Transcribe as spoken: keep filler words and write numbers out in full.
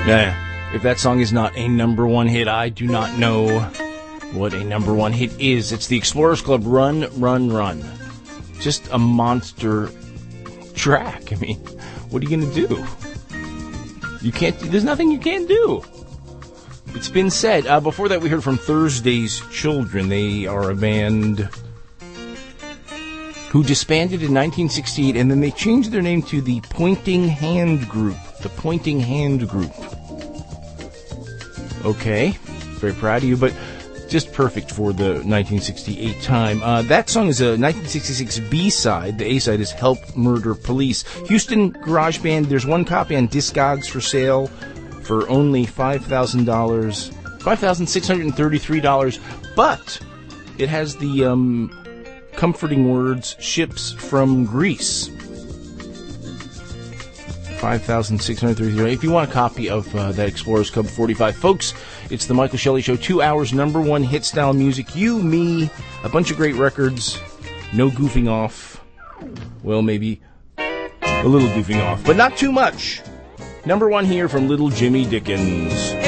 Yeah, if that song is not a number one hit, I do not know what a number one hit is. It's the Explorers Club, Run, Run, Run. Just a monster track. I mean, what are you going to do? You can't, there's nothing you can't do. It's been said. Uh, before that, we heard from Thursday's Children. They are a band who disbanded in nineteen sixty-eight, and then they changed their name to the Pointing Hand Group. The Pointing Hand Group. Okay, very proud of you, but just perfect for the nineteen sixty-eight time. Uh, that song is a nineteen sixty-six B-side. The A-side is Help Murder Police. Houston Garage Band, there's one copy on Discogs for sale for only five thousand dollars, five thousand six hundred thirty-three dollars, but it has the um, comforting words, ships from Greece. five thousand six hundred thirty-three dollars. If you want a copy of uh, that Explorers Club forty-five, folks, it's the Michael Shelley Show. Two hours, number one hit style music. You, me, a bunch of great records. No goofing off. Well, maybe a little goofing off, but not too much. Number one here from Little Jimmy Dickens.